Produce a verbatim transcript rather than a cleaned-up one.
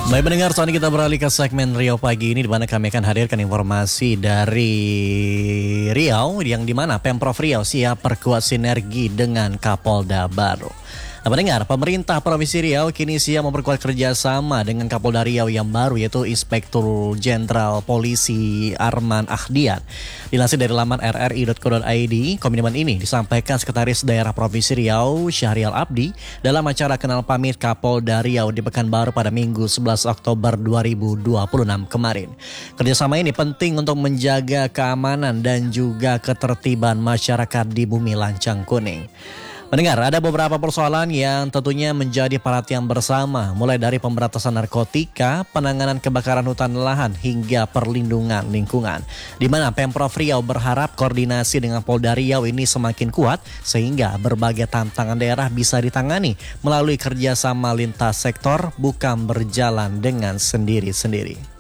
Baik pendengar, saat ini kita beralih ke segmen Riau Pagi ini, di mana kami akan hadirkan informasi dari Riau, yang di mana Pemprov Riau siap perkuat sinergi dengan Kapolda baru. Nah, pendengar, pemerintah Provinsi Riau kini siap memperkuat kerjasama dengan Kapolda Riau yang baru, yaitu Inspektur Jenderal Polisi Arman Ahdiat. Dilansir dari laman r r i dot co dot i d, komitmen ini disampaikan Sekretaris Daerah Provinsi Riau Syahrial Abdi dalam acara kenal pamit Kapolda Riau di Pekanbaru pada Minggu sebelas Oktober dua ribu dua puluh enam kemarin. Kerjasama ini penting untuk menjaga keamanan dan juga ketertiban masyarakat di Bumi Lancang Kuning. Mendengar, ada beberapa persoalan yang tentunya menjadi perhatian bersama, mulai dari pemberantasan narkotika, penanganan kebakaran hutan lahan, hingga perlindungan lingkungan. Di mana Pemprov Riau berharap koordinasi dengan Polda Riau ini semakin kuat, sehingga berbagai tantangan daerah bisa ditangani melalui kerjasama lintas sektor, bukan berjalan dengan sendiri-sendiri.